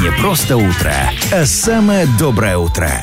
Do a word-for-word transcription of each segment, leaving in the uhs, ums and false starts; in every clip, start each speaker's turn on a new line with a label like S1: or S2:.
S1: Не просто утро, а самое доброе утро.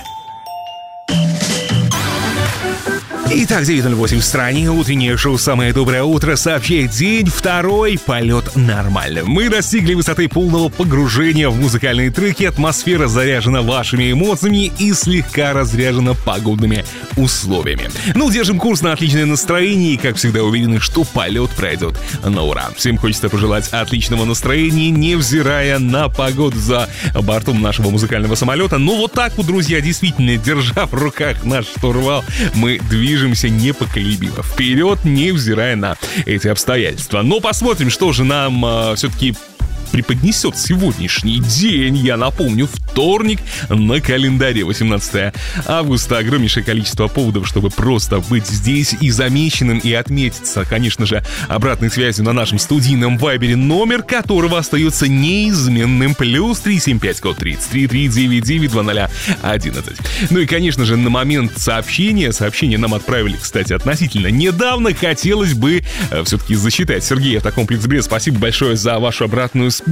S2: Итак, девять ноль восемь в стране. Утреннее шоу «Самое доброе утро» сообщает день второй. Полет нормально. Мы достигли высоты полного погружения в музыкальные треки. Атмосфера заряжена вашими эмоциями и слегка разряжена погодными условиями. Ну, держим курс на отличное настроение и, как всегда, уверены, что полет пройдет на ура. Всем хочется пожелать отличного настроения, невзирая на погоду за бортом нашего музыкального самолета. Ну, вот так вот, друзья, действительно, держа в руках наш штурвал, мы движемся Движемся непоколебимо вперед, невзирая на эти обстоятельства. Но посмотрим, что же нам э, все-таки преподнесет сегодняшний день. Я напомню, вторник на календаре, восемнадцатое августа. Огромнейшее количество поводов, чтобы просто быть здесь и замеченным, и отметиться, конечно же, обратной связью на нашем студийном вайбере, номер которого остается неизменным. Плюс три семь пять, код тридцать три, три девять девять, два ноль одиннадцать. Ну и, конечно же, на момент сообщения, сообщение нам отправили, кстати, относительно недавно, хотелось бы э, все-таки засчитать. Сергей, автокомплекс Брест, спасибо большое за вашу обратную связь.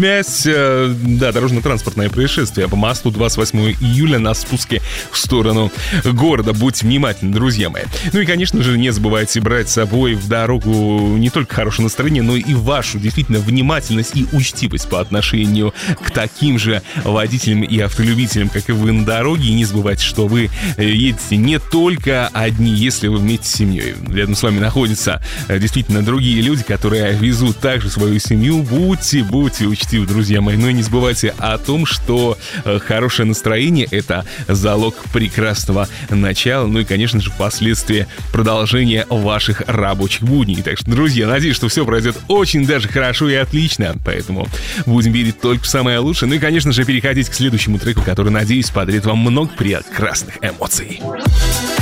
S2: Да, дорожно-транспортное происшествие по мосту двадцать восьмого июля на спуске в сторону города. Будьте внимательны, друзья мои. Ну и, конечно же, не забывайте брать с собой в дорогу не только хорошее настроение, но и вашу действительно внимательность и учтивость по отношению к таким же водителям и автолюбителям, как и вы на дороге. И не забывайте, что вы едете не только одни, если вы вместе с семьей. Рядом с вами находятся действительно другие люди, которые везут также свою семью. Будьте, будьте учтивы, друзья мои. Ну и не забывайте о том, что э, хорошее настроение — это залог прекрасного начала. Ну и, конечно же, впоследствии продолжения ваших рабочих будней. Так что, друзья, надеюсь, что все пройдет очень даже хорошо и отлично. Поэтому будем верить только в самое лучшее. Ну и, конечно же, переходить к следующему треку, который, надеюсь, подарит вам много прекрасных эмоций.